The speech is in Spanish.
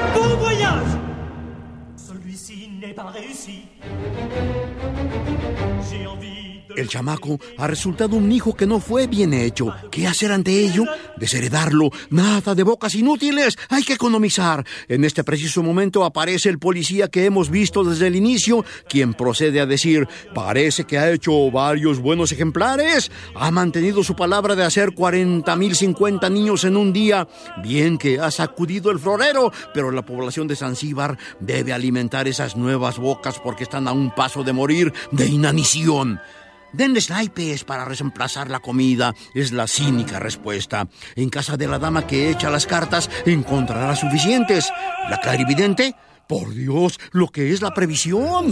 Bon voyage. Celui-ci n'est pas réussi. J'ai envie. El chamaco ha resultado un hijo que no fue bien hecho. ¿Qué hacer ante ello? Desheredarlo. Nada de bocas inútiles. Hay que economizar. En este preciso momento aparece el policía que hemos visto desde el inicio, quien procede a decir: parece que ha hecho varios buenos ejemplares. Ha mantenido su palabra de hacer 40,050 niños en un día. Bien que ha sacudido el florero, pero la población de Zanzíbar debe alimentar esas nuevas bocas porque están a un paso de morir de inanición. Denles naipes para reemplazar la comida, es la cínica respuesta. En casa de la dama que echa las cartas encontrará suficientes. La clarividente, por Dios, lo que es la previsión.